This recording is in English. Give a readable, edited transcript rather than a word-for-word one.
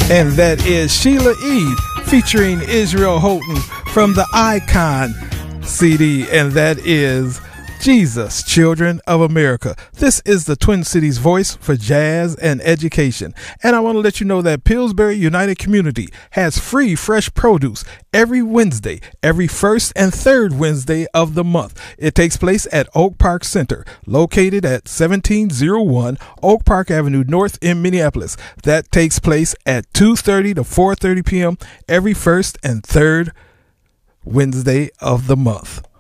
And that is Sheila E. featuring Israel Houghton from the Icon CD. And that is Jesus, Children of America. This is the Twin Cities voice for jazz and education. And I want to let you know that Pillsbury United Community has free fresh produce every Wednesday, every first and third Wednesday of the month. It takes place at Oak Park Center, located at 1701 Oak Park Avenue North in Minneapolis. That takes place at 2:30 to 4:30 p.m. every first and third Wednesday of the month.